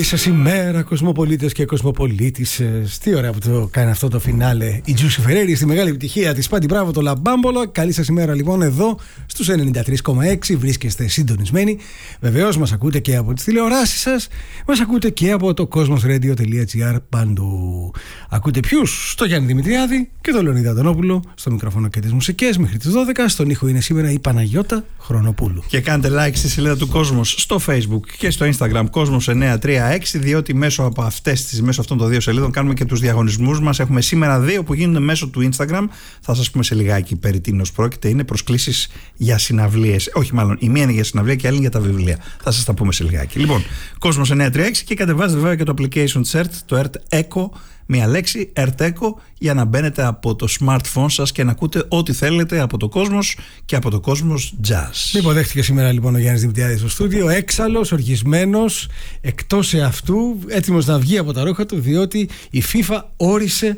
Καλή σας ημέρα, κοσμοπολίτες και κοσμοπολίτισσες. Τι ωραία που το κάνει αυτό το φινάλε η Τζούσι Φεραίρη στη μεγάλη επιτυχία της Πάτη Μπράβο το Λαμπάμπολο. Καλή σας ημέρα λοιπόν εδώ στους 93,6. Βρίσκεστε συντονισμένοι. Βεβαίως μας ακούτε και από τις τηλεοράσεις σας. Μας ακούτε και από το cosmosradio.gr παντού. Ακούτε ποιους? Στο Γιάννη Δημητριάδη και τον Λεωνίδα Αντωνόπουλο. Στο μικρόφωνο και τις μουσικές μέχρι τις 12. Στον ήχο είναι σήμερα η Παναγιώτα Χρονοπούλου. Και κάντε like στη σελίδα του Κόσμος στο Facebook και στο Instagram Κόσμος936, διότι μέσω αυτών των δύο σελίδων κάνουμε και τους διαγωνισμούς μας. Έχουμε σήμερα δύο που γίνονται μέσω του Instagram. Θα σας πούμε σε λιγάκι περί τίνος πρόκειται. Είναι προσκλήσεις για συναυλίες. Όχι, μάλλον η μία είναι για συναυλία και η άλλη είναι για τα βιβλία. Θα σας τα πούμε σε λιγάκι. Λοιπόν, Κόσμος936 και κατεβάζετε βέβαια και το application CERT, το ERT Echo. Μία λέξη, ERT-ECHO, για να μπαίνετε από το smartphone σας και να ακούτε ό,τι θέλετε από το Κόσμος και από το Κόσμος Jazz. Με υποδέχτηκε σήμερα λοιπόν ο Γιάννης Δημητριάδης στο στούντιο, έξαλλος, οργισμένος, εκτός εαυτού, έτοιμος να βγει από τα ρούχα του, διότι η FIFA όρισε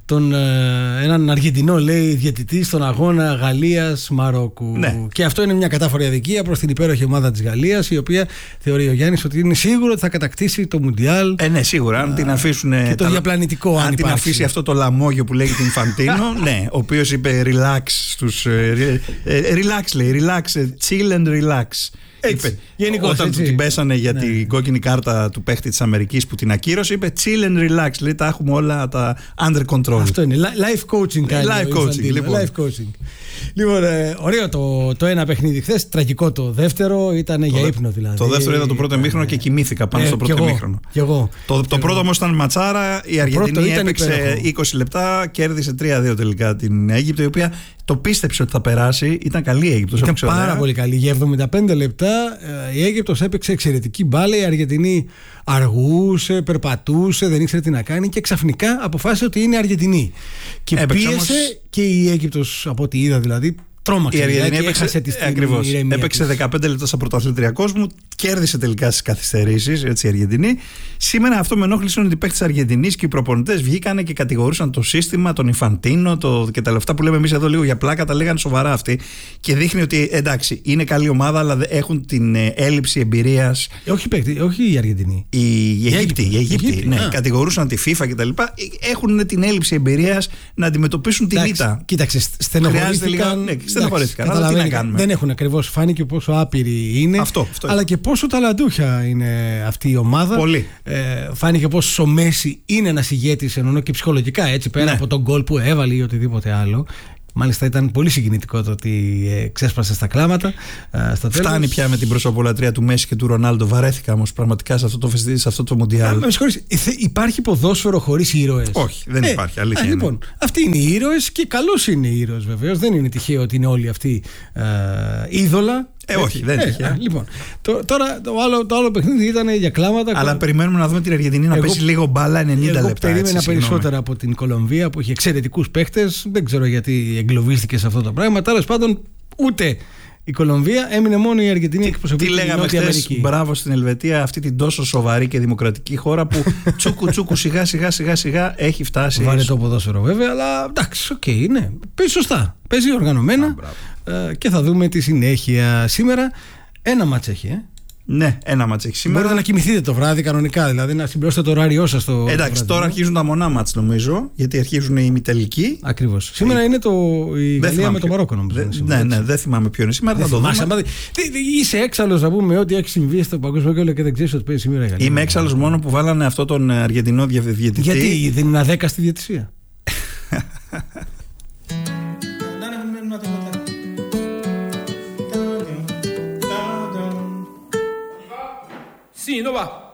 έναν Αργεντινό, λέει, διαιτητή στον αγώνα Γαλλίας-Μαρόκου. Ναι. Και αυτό είναι μια κατάφορη αδικία προς την υπέροχη ομάδα της Γαλλίας, η οποία θεωρεί ο Γιάννης ότι είναι σίγουρο ότι θα κατακτήσει το Μουντιάλ. Ναι, σίγουρα. Αν την αφήσουν. Και το διαπλανητικό, αν την αφήσει αυτό το λαμόγιο που λέγεται Ινφαντίνο, ναι, ο οποίος είπε relax στους. Relax, λέει, relax, chill and relax. Είπε, όταν του την πέσανε για την κόκκινη κάρτα του παίχτη της Αμερικής που την ακύρωσε, είπε chill and relax. Λέει τα έχουμε όλα τα under control. Αυτό είναι. Life coaching κάνει. Life coaching. Λοιπόν, ωραίο το ένα παιχνίδι χθες. Τραγικό το δεύτερο. Ήταν για ύπνο δηλαδή. Το δεύτερο είδα το πρώτο ημίχρονο και κοιμήθηκα πάνω στο πρώτο ημίχρονο. Το πρώτο όμως ήταν ματσάρα. Η Αργεντινή έπαιξε 20 λεπτά, κέρδισε 3-2 τελικά την Αίγυπτο, η οποία το πίστεψε ότι θα περάσει. Ήταν καλή η Αίγυπτος. Ήταν πάρα πολύ καλή. Για 75 λεπτά η Αίγυπτος έπαιξε εξαιρετική μπάλα. Η Αργεντινή αργούσε, περπατούσε, δεν ήξερε τι να κάνει και ξαφνικά αποφάσισε ότι είναι Αργεντινή. Και έπαιξε πίεσε όμως... και η Αίγυπτος, από ό,τι είδα δηλαδή, τρόμαξε. Η Αργεντινή έπαιξε 15 λεπτά σαν πρωταθλήτρια κόσμου, κέρδισε τελικά στις καθυστερήσεις, έτσι η Αργεντινή. Σήμερα αυτό με ενόχλησε ότι οι παίκτες της Αργεντινής και οι προπονητές βγήκανε και κατηγορούσαν το σύστημα, τον Ινφαντίνο και τα λεφτά που λέμε εμείς εδώ λίγο για πλάκα, τα λέγανε σοβαρά αυτοί. Και δείχνει ότι εντάξει, είναι καλή ομάδα, αλλά έχουν την έλλειψη εμπειρίας. Όχι η Αργεντινή. Οι Αιγύπτιοι. Ναι, κατηγορούσαν τη FIFA κτλ. Έχουν την έλλειψη εμπειρίας να αντιμετωπίσουν την ήττα. Κοίταξε, στενοχωρήθηκαν. Αλλά τι να κάνουμε. Δεν έχουν ακριβώς, φάνηκε πόσο άπειροι είναι. Αυτό αλλά και πόσο ταλαντούχια είναι αυτή η ομάδα. Πολύ. Φάνηκε πόσο ο Μέση είναι ένας ηγέτης, εννοώ και ψυχολογικά, έτσι, πέρα από τον γκολ που έβαλε ή οτιδήποτε άλλο. Μάλιστα ήταν πολύ συγκινητικό το ότι ξέσπασε στα κλάματα. Φτάνει πια με την προσωπολατρία του Μέση και του Ρονάλντο. Βαρέθηκα όμως πραγματικά σε αυτό το Μουντιάλ. Με συγχωρείς, υπάρχει ποδόσφαιρο χωρίς ήρωες? Όχι, δεν υπάρχει. Αλήθεια. Λοιπόν, αυτοί είναι οι ήρωες και καλώς είναι οι ήρωες βεβαίως. Δεν είναι τυχαίο ότι είναι όλοι αυτοί είδωλα. Όχι, δεν είναι τυχαίο. Λοιπόν, τώρα το άλλο παιχνίδι ήταν για κλάματα. Αλλά περιμένουμε να δούμε την Αργεντινή να πέσει λίγο μπάλα 90 λεπτά. Εγώ περίμενα περισσότερα από την Κολομβία που είχε εξαιρετικούς παίχτες. Δεν ξέρω γιατί εγκλωβίστηκε σε αυτό το πράγμα. Τέλος πάντων, ούτε η Κολομβία, έμεινε μόνο η Αργεντινή εκπροσωπή. Τι λέγαμε χθες, μπράβο στην Ελβετία, αυτή την τόσο σοβαρή και δημοκρατική χώρα που τσούκου σιγά έχει φτάσει. Βαρετό ποδόσφαιρο βέβαια, αλλά εντάξει, οκ, ναι. Παίζει σωστά. Παίζει οργανωμένα και θα δούμε τη συνέχεια. Σήμερα ένα μάτς έχει, Ναι, ένα μάτς έχει σήμερα. Μπορείτε να κοιμηθείτε το βράδυ κανονικά, δηλαδή να συμπληρώσετε το ωράριό σας. Εντάξει, βράδυ, τώρα αρχίζουν τα μονά μάτς νομίζω, γιατί αρχίζουν οι ημιτελικοί. Ακριβώς. Σήμερα είναι η Γαλλία με το Μαρόκο, νομίζω. Ναι, δεν θυμάμαι ποιο είναι σήμερα. Θα το δούμε. Είσαι έξαλλος να πούμε ότι έχει συμβεί στο παγκόσμιο κέντρο και δεν ξέρεις ότι παίζει σήμερα η Γαλλία. Είμαι έξαλλος μόνο που βάλανε αυτό τον Αργεντινό διαιτητή. Γιατί δεν είναι αδέκαστη διαιτησία? Sì, dove va?